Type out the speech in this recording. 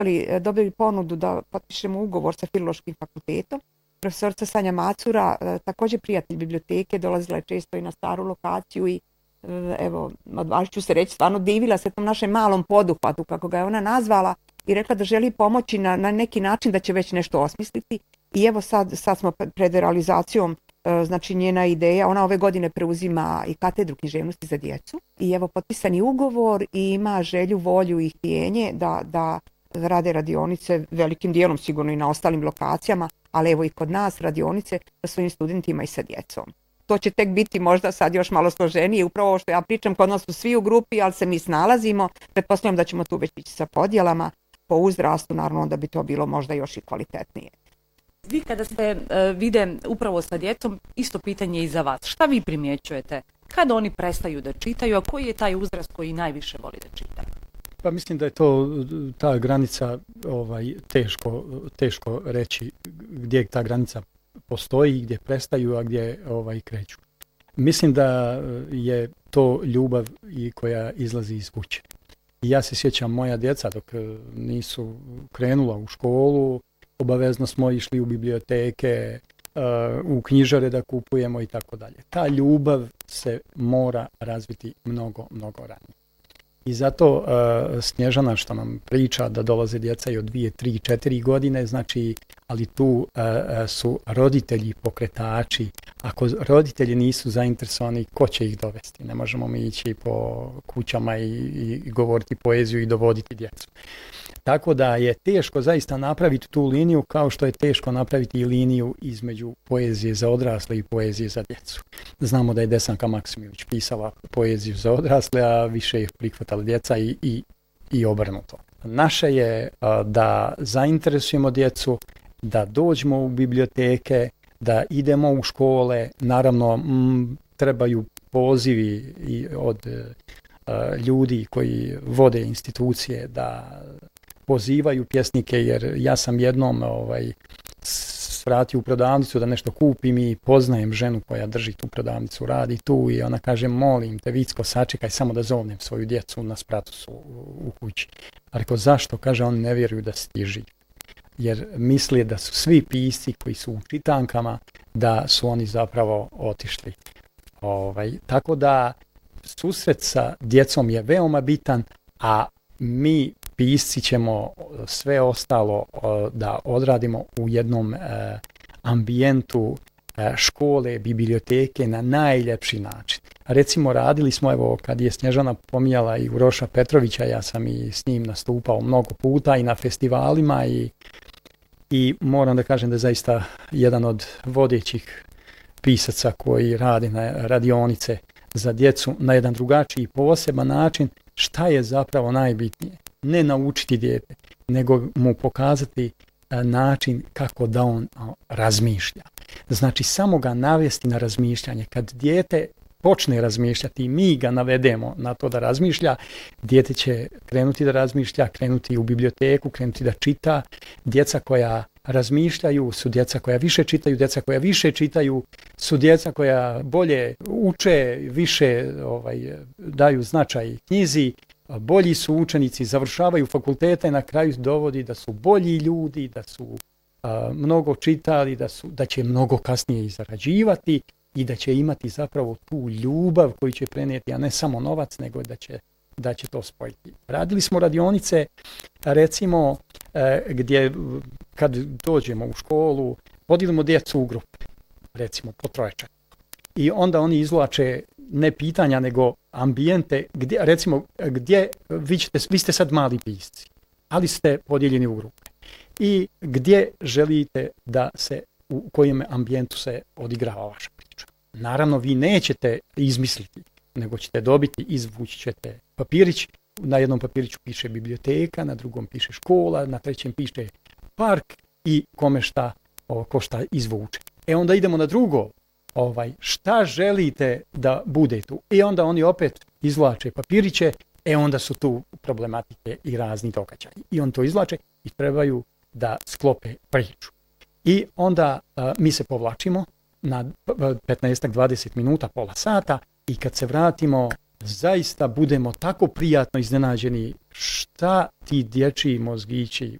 dobili ponudu da potpišemo ugovor sa Filološkim fakultetom. Profesorica Sanja Macura, također prijatelj biblioteke, dolazila je često i na staru lokaciju i evo, odvažit ću se reći, stvarno divila se tom našem malom poduhvatu, kako ga je ona nazvala, i rekla da želi pomoći na neki način, da će već nešto osmisliti. I evo sad smo pred realizacijom, znači njena ideja, ona ove godine preuzima i katedru književnosti za djecu i evo potpisani ugovor i ima želju, volju i htjenje da rade radionice velikim dijelom sigurno i na ostalim lokacijama, ali evo i kod nas radionice sa svojim studentima i sa djecom. To će tek biti možda sad još malo složenije, upravo ovo što ja pričam, kod nas su svi u grupi, ali se mi snalazimo, pretpostavljam da ćemo tu već ići sa podjelama po uzrastu, naravno da bi to bilo možda još i kvalitetnije. Vi kada ste vide upravo sa djecom, isto pitanje i za vas. Šta vi primjećujete? Kada oni prestaju da čitaju, a koji je taj uzrast koji najviše voli da čita? Pa mislim da je to ta granica teško reći gdje ta granica postoji, gdje prestaju, a gdje kreću. Mislim da je to ljubav koja izlazi iz kuće. I ja se sjećam, moja djeca dok nisu krenula u školu, obavezno smo išli u biblioteke, u knjižare da kupujemo i tako dalje. Ta ljubav se mora razviti mnogo ranije. I zato Snježana što nam priča da dolaze djeca i od 2, 3, 4 godine, znači, ali tu su roditelji pokretači. Ako roditelji nisu zainteresovani, ko će ih dovesti? Ne možemo mi ići po kućama i govoriti poeziju i dovoditi djecu. Tako da je teško zaista napraviti tu liniju, kao što je teško napraviti i liniju između poezije za odrasle i poezije za djecu. Znamo da je Desanka Maksimović pisala poeziju za odrasle, a više ih prihvatala djeca i obrnuto. Naše je da zainteresujemo djecu, da dođemo u biblioteke, da idemo u škole. Naravno, trebaju pozivi i od ljudi koji vode institucije da pozivaju pjesnike, jer ja sam jednom svratio u prodavnicu da nešto kupim i poznajem ženu koja drži tu prodavnicu, radi tu i ona kaže, molim te Vicko, sačekaj samo da zovnem svoju djecu, na spratu su u kući. A rekao, zašto? Kaže, oni ne vjeruju da si ti živ. Jer misle da su svi pisci koji su u čitankama, da su oni zapravo otišli. Tako da susret sa djecom je veoma bitan, a mi pisci ćemo sve ostalo da odradimo u jednom ambijentu škole, biblioteke na najljepši način. Recimo, radili smo, evo, kad je Snježana pominjala i Uroša Petrovića, ja sam i s njim nastupao mnogo puta i na festivalima i moram da kažem da je zaista jedan od vodećih pisaca koji radi na radionice za djecu na jedan drugačiji, poseban način. Šta je zapravo najbitnije? Ne naučiti dijete, nego mu pokazati način kako da on razmišlja. Znači, samo ga navesti na razmišljanje. Kad dijete počne razmišljati i mi ga navedemo na to da razmišlja, dijete će krenuti da razmišlja, krenuti u biblioteku, krenuti da čita. Djeca koja razmišljaju su djeca koja više čitaju, djeca koja više čitaju su djeca koja bolje uče, više daju značaj knjizi, bolji su učenici, završavaju fakultete i na kraju dovodi da su bolji ljudi, da su mnogo čitali, da će mnogo kasnije i zarađivati i da će imati zapravo tu ljubav koju će prenijeti, a ne samo novac, nego da će to spojiti. Radili smo radionice, recimo, gdje kad dođemo u školu, podijelimo djecu u grupe, recimo po troječak. I onda oni izvlače ne pitanja, nego ambijente, gdje vi ste sad mali pisci, ali ste podijeljeni u grupe. I gdje želite da se, u kojem ambijentu se odigrava vaša priča. Naravno, vi nećete izmisliti, nego ćete dobiti, izvući ćete papirić, na jednom papiriću piše biblioteka, na drugom piše škola, na trećem piše park i kome ko šta izvuče. Onda idemo na drugo, šta želite da bude tu? I onda oni opet izvlače papiriće, onda su tu problematike i razni događaji. I on to izvlače i trebaju da sklope priču. I onda mi se povlačimo na 15-20 minuta, pola sata i kad se vratimo, zaista budemo tako prijatno iznenađeni šta ti dječji mozgići